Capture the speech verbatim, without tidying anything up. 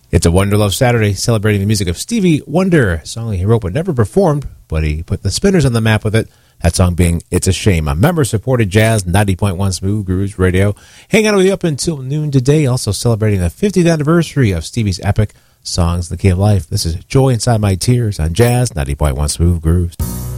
It's a Wonder Love Saturday, celebrating the music of Stevie Wonder, a song he wrote but never performed, but he put the Spinners on the map with it. That song being It's a Shame. A member-supported jazz, ninety point one Smooth Grooves Radio. Hang out with you up until noon today, also celebrating the fiftieth anniversary of Stevie's epic Songs in the Key of Life. This is Joy Inside My Tears on Jazz, ninety point one Smooth Grooves.